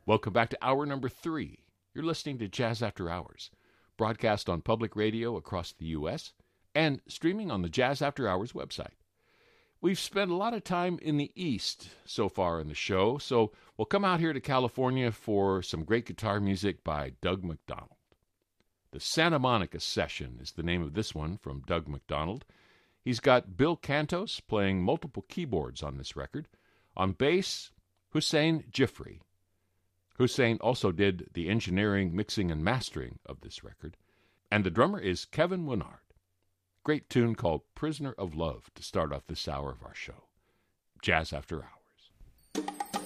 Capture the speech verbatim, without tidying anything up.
Welcome back to hour number three. You're listening to Jazz After Hours, broadcast on public radio across the U S and streaming on the Jazz After Hours website. We've spent a lot of time in the East so far in the show, so we'll come out here to California for some great guitar music by Doug McDonald. The Santa Monica Session is the name of this one from Doug McDonald. He's got Bill Cantos playing multiple keyboards on this record. On bass, Hussein Jifri. Hussein also did the engineering, mixing, and mastering of this record. And the drummer is Kevin Winard. Great tune called Prisoner of Love to start off this hour of our show. Jazz After Hours.